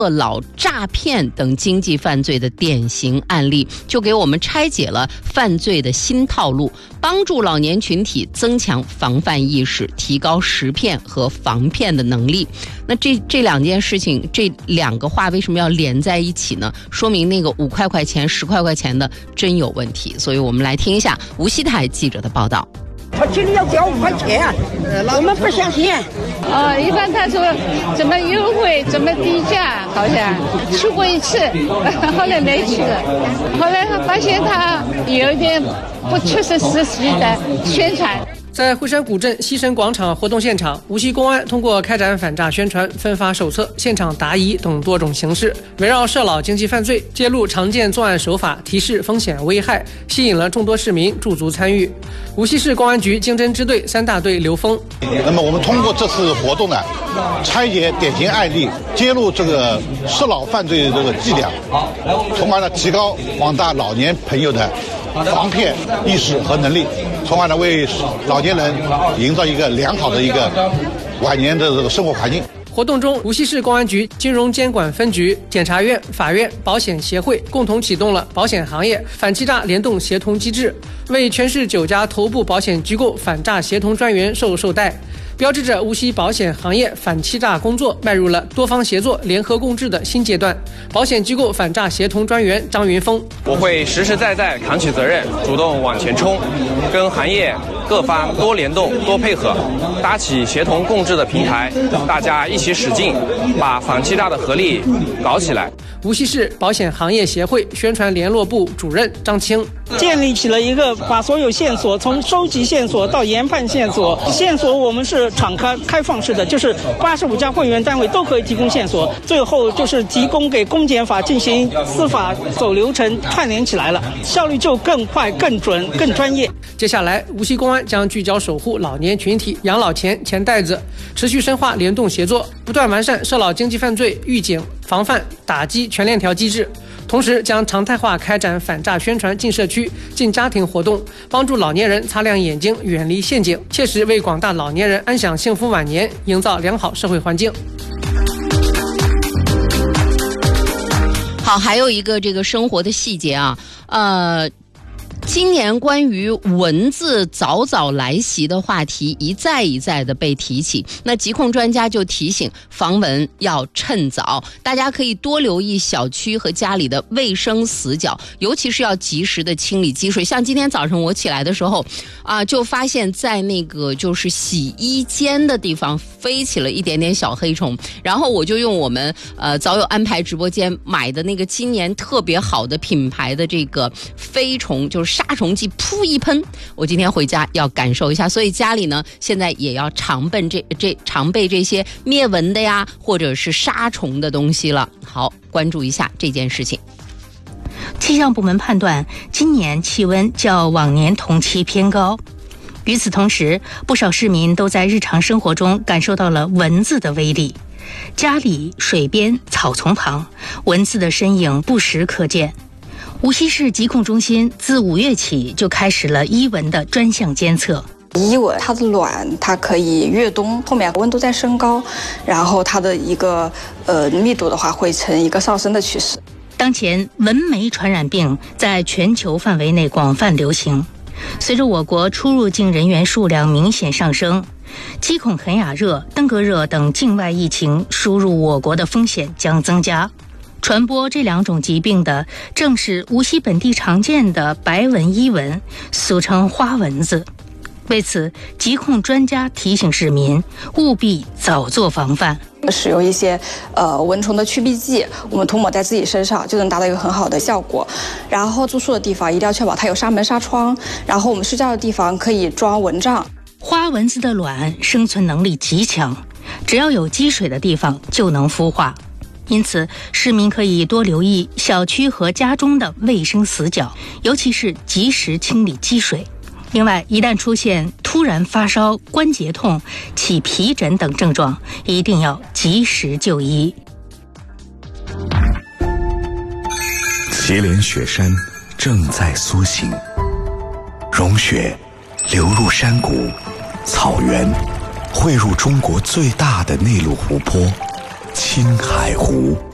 恶老、诈骗等经济犯罪的典型案例，就给我们拆解了犯罪的新套路，帮助老年群体增强防范意识，提高识骗和防骗的能力。那这两件事情，这两个话为什么要连在一起呢？说明那个5块钱、10块钱的真有问题。所以我们来听一下无锡台记者的报道。 他这里要交5块钱，我们不相信。 一般他说怎么优惠，怎么低价，好像去过一次，后来没去了。后来发现他有一点不切实际的宣传。 在惠山古镇西神广场活动现场，无锡公安通过开展反诈宣传、分发手册、现场答疑等多种形式，围绕涉老经济犯罪，揭露常见作案手法，提示风险危害，吸引了众多市民驻足参与。无锡市公安局经侦支队3大队刘峰。 那么我们通过这次活动呢，拆解典型案例，揭露这个涉老犯罪的这个伎俩，从而呢提高广大老年朋友的防骗意识和能力，从而呢为老年人营造一个良好的一个晚年的这个生活环境。 活动中，无锡市公安局金融监管分局、检察院、法院、保险协会共同启动了保险行业反欺诈联动协同机制，为全市9家头部保险机构反诈协同专员授带，标志着无锡保险行业反欺诈工作迈入了多方协作、联合共治的新阶段。保险机构反诈协同专员张云峰： 我会实实在在扛起责任，主动往前冲，跟行业各方多联动、多配合，搭起协同共治的平台，大家一起使劲，把反欺诈的合力搞起来。 无锡市保险行业协会宣传联络部主任张青： 建立起了一个把所有线索，从收集线索到研判线索，我们是敞开放式的，就是85家会员单位都可以提供线索，最后就是提供给公检法进行司法走流程串联起来了，效率就更快、更准、更专业。 接下来，无锡公安将聚焦守护老年群体养老钱、钱袋子，持续深化联动协作，不断完善涉老经济犯罪预警、防范、打击全链条机制，同时将常态化开展反诈宣传进社区、进家庭活动，帮助老年人擦亮眼睛，远离陷阱，切实为广大老年人安享幸福晚年营造良好社会环境。 好，还有一个这个生活的细节啊，今年关于蚊子早早来袭的话题一再的被提起，那疾控专家就提醒防蚊要趁早，大家可以多留意小区和家里的卫生死角，尤其是要及时的清理积水。像今天早上我起来的时候就发现在那个就是洗衣间的地方飞起了一点点小黑虫，然后我就用我们早有安排直播间买的那个今年特别好的品牌的这个飞虫就是杀虫剂，噗一喷，我今天回家要感受一下。所以家里呢现在也要常备这些灭蚊的呀或者是杀虫的东西了。好，关注一下这件事情。 气象部门判断，今年气温较往年同期偏高。与此同时，不少市民都在日常生活中感受到了蚊子的威力。家里、水边、草丛旁，蚊子的身影不时可见。无锡市疾控中心自5月起就开始了伊蚊的专项监测。 伊蚊它的卵它可以越冬，后面温度在升高，然后它的一个密度的话会呈一个上升的趋势。 当前蚊媒传染病在全球范围内广泛流行，随着我国出入境人员数量明显上升，鸡孔肯雅热、登革热等境外疫情输入我国的风险将增加。传播这2种疾病的正是无锡本地常见的白纹伊蚊，俗称花蚊子。为此，疾控专家提醒市民务必早做防范。 使用一些蚊虫的驱避剂，我们涂抹在自己身上就能达到一个很好的效果。然后住宿的地方一定要确保它有纱门纱窗，然后我们睡觉的地方可以装蚊帐。 花蚊子的卵生存能力极强，只要有积水的地方就能孵化。因此，市民可以多留意小区和家中的卫生死角，尤其是及时清理积水。另外，一旦出现突然发烧、关节痛、起皮疹等症状，一定要及时就医。 祁连雪山正在苏醒，融雪流入山谷、草原，汇入中国最大的内陆湖泊——青海湖。